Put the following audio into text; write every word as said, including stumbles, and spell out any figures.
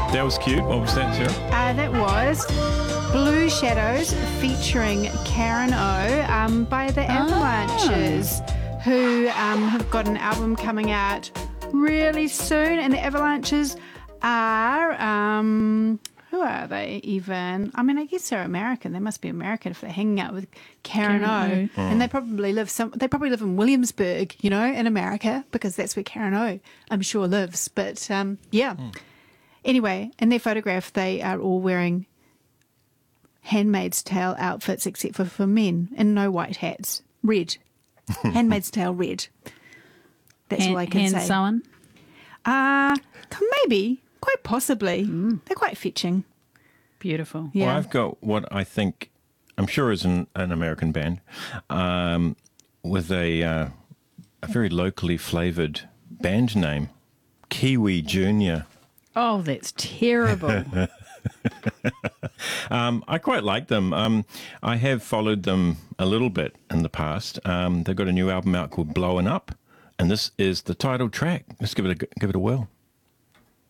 That was cute. What was that, Sarah? Uh, that was Blue Shadows featuring Karen O um, by the Avalanches, who um, have got an album coming out really soon. And the Avalanches are, um, who are they even? I mean, I guess they're American. They must be American if they're hanging out with Karen, Karen O. O. And they probably live some. They probably live in Williamsburg, you know, in America, because that's where Karen O, I'm sure, lives. But um, yeah. Mm. Anyway, in their photograph, they are all wearing Handmaid's Tale outfits, except for for men, and no white hats. Red. Handmaid's Tale red. That's hand, all I can hand say. sewn? Uh, maybe. Quite possibly. Mm. They're quite fetching. Beautiful. Yeah. Well, I've got what I think, I'm sure is an, an American band, um, with a, uh, a very locally flavoured band name, Kiwi Junior Oh, that's terrible. um, I quite like them. Um, I have followed them a little bit in the past. Um, they've got a new album out called Blowing Up, and this is the title track. Let's give it a, give it a whirl.